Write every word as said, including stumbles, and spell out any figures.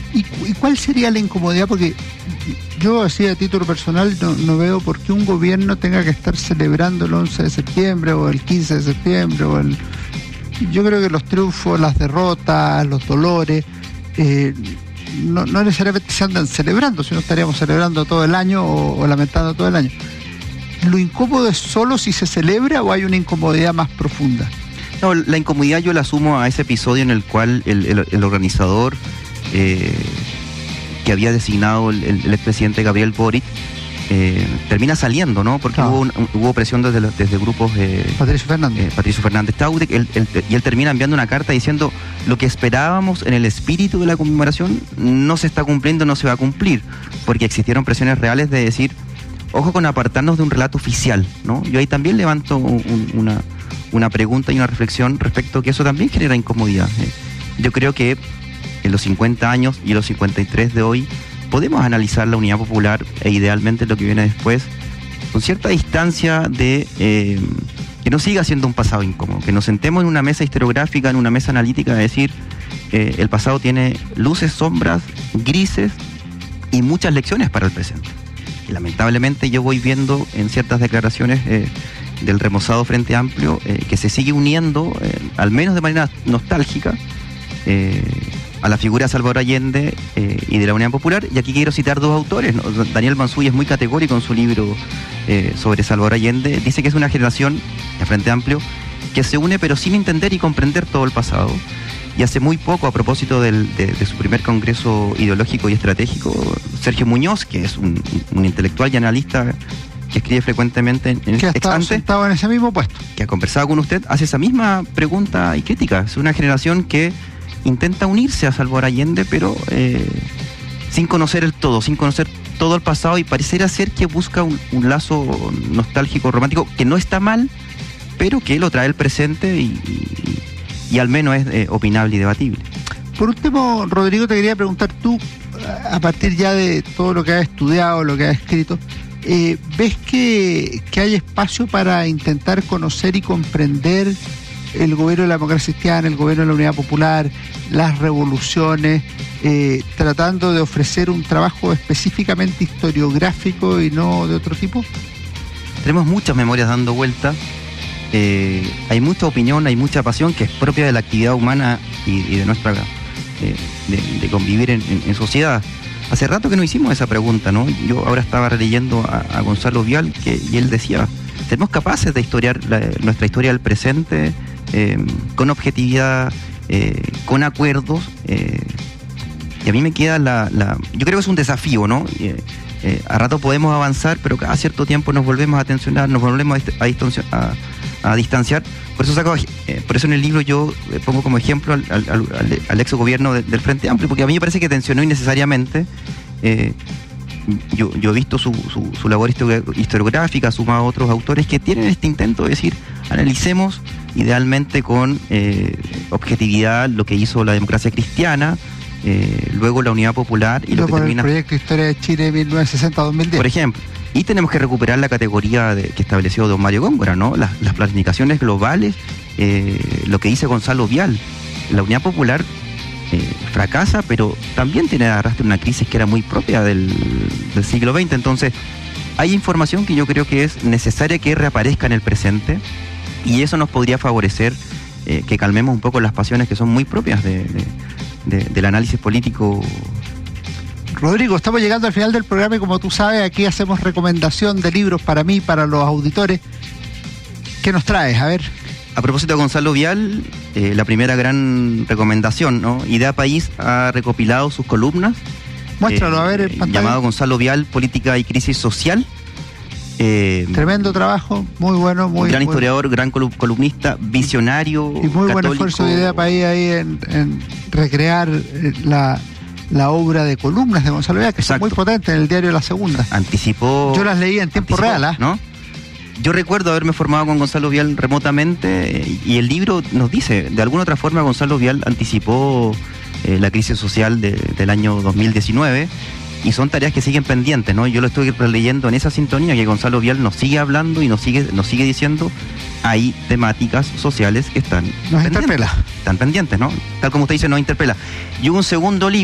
¿Y, ¿Y cuál sería la incomodidad? Porque yo, así a título personal, no, no veo por qué un gobierno tenga que estar celebrando el once de septiembre o el quince de septiembre o el... Yo creo que los triunfos, las derrotas, los dolores, eh, no, no necesariamente se andan celebrando, sino estaríamos celebrando todo el año o, o lamentando todo el año. ¿Lo incómodo es solo si se celebra o hay una incomodidad más profunda? No, la incomodidad yo la asumo a ese episodio en el cual el, el, el organizador eh, que había designado el, el, el expresidente Gabriel Boric eh, termina saliendo, ¿no? Porque claro. hubo, un, hubo presión desde, desde grupos... Eh, Patricio Fernández. Eh, Patricio Fernández Taudec, él, él, y él termina enviando una carta diciendo lo que esperábamos en el espíritu de la conmemoración no se está cumpliendo, no se va a cumplir, porque existieron presiones reales de decir, ojo con apartarnos de un relato oficial, ¿no? Yo ahí también levanto un, una, una pregunta y una reflexión respecto a que eso también genera incomodidad. Eh, yo creo que en los cincuenta años y los cincuenta y tres de hoy podemos analizar la Unidad Popular e idealmente lo que viene después con cierta distancia de eh, que no siga siendo un pasado incómodo, que nos sentemos en una mesa historiográfica, en una mesa analítica, de decir eh, el pasado tiene luces, sombras, grises y muchas lecciones para el presente. Y lamentablemente yo voy viendo en ciertas declaraciones eh, del remozado Frente Amplio eh, que se sigue uniendo, eh, al menos de manera nostálgica, eh, a la figura de Salvador Allende eh, y de la Unidad Popular. Y aquí quiero citar dos autores, ¿no? Daniel Mansuy es muy categórico en su libro eh, sobre Salvador Allende. Dice que es una generación de Frente Amplio que se une pero sin entender y comprender todo el pasado. Y hace muy poco, a propósito del, de, de su primer congreso ideológico y estratégico, Sergio Muñoz, que es un, un intelectual y analista que escribe frecuentemente en, en que ha estado sentado en ese mismo puesto, que ha conversado con usted, hace esa misma pregunta y crítica. Es una generación que intenta unirse a Salvador Allende, pero eh, sin conocer el todo, sin conocer todo el pasado, y pareciera ser que busca un, un lazo nostálgico, romántico, que no está mal, pero que lo trae el presente y, y, y al menos es eh, opinable y debatible. Por último, Rodrigo, te quería preguntar tú, a partir ya de todo lo que has estudiado, lo que has escrito, eh, ¿ves que, que hay espacio para intentar conocer y comprender el gobierno de la democracia cristiana, el gobierno de la Unidad Popular, las revoluciones, eh, tratando de ofrecer un trabajo específicamente historiográfico y no de otro tipo? Tenemos muchas memorias dando vuelta, eh, hay mucha opinión, hay mucha pasión que es propia de la actividad humana y, y de nuestra eh, de, de convivir en, en, en sociedad. Hace rato que no hicimos esa pregunta, ¿no? Yo ahora estaba releyendo a, a Gonzalo Vial, que, y él decía, ¿seremos capaces de historiar la, nuestra historia del presente eh, con objetividad, eh, con acuerdos? Eh, y a mí me queda la, la... Yo creo que es un desafío, ¿no? Eh, eh, a rato podemos avanzar, pero cada cierto tiempo nos volvemos a tensionar, nos volvemos a, a, a, a distanciar. Por eso saco, eh, por eso en el libro yo pongo como ejemplo al, al, al, al ex gobierno de, del Frente Amplio, porque a mí me parece que tensionó innecesariamente. Eh, yo, yo he visto su, su, su labor historiográfica, sumado a otros autores que tienen este intento de decir, analicemos idealmente con eh, objetividad lo que hizo la democracia cristiana, eh, luego la Unidad Popular y, y lo que termina... el proyecto Historia de Chile mil novecientos sesenta a dos mil diez. Por ejemplo. Y tenemos que recuperar la categoría de, que estableció don Mario Góngora, ¿no? Las, las planificaciones globales, eh, lo que dice Gonzalo Vial. La Unidad Popular eh, fracasa, pero también tiene arrastre una crisis que era muy propia del, del siglo veinte. Entonces, hay información que yo creo que es necesaria que reaparezca en el presente, y eso nos podría favorecer eh, que calmemos un poco las pasiones que son muy propias de, de, de, del análisis político. Rodrigo, estamos llegando al final del programa y como tú sabes, aquí hacemos recomendación de libros para mí, para los auditores. ¿Qué nos traes? A ver. A propósito de Gonzalo Vial, eh, la primera gran recomendación, ¿no? Idea País ha recopilado sus columnas. Muéstralo, eh, a ver, en pantalla. Llamado Gonzalo Vial, Política y Crisis Social. Eh, Tremendo trabajo, muy bueno, muy gran muy historiador, gran columnista, visionario, y muy católico. Buen esfuerzo de Idea País ahí en, en recrear la... la obra de columnas de Gonzalo Vial, que Exacto. son muy potentes en el diario La Segunda. Anticipó... Yo las leí en tiempo anticipó, real, ¿eh? ¿no? Yo recuerdo haberme formado con Gonzalo Vial remotamente, y el libro nos dice, de alguna otra forma Gonzalo Vial anticipó eh, la crisis social de, del año dos mil diecinueve, y son tareas que siguen pendientes, ¿no? Yo lo estoy releyendo en esa sintonía, que Gonzalo Vial nos sigue hablando y nos sigue, nos sigue diciendo, hay temáticas sociales que están nos pendientes, interpela. están pendientes, ¿no? Tal como usted dice, nos interpela. Y hubo un segundo libro